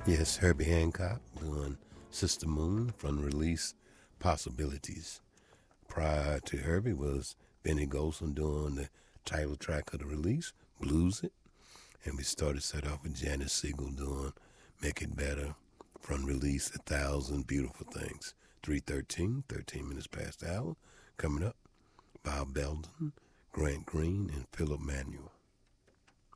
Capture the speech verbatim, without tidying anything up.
Yes, Herbie Hancock doing Sister Moon from the release Possibilities. Prior to Herbie was Benny Golson doing the title track of the release, Blues It. And we started set off with Janice Siegel doing Make It Better from release A Thousand Beautiful Things. three thirteen, thirteen minutes past the hour. Coming up, Bob Belden, Grant Green, and Philip Manuel.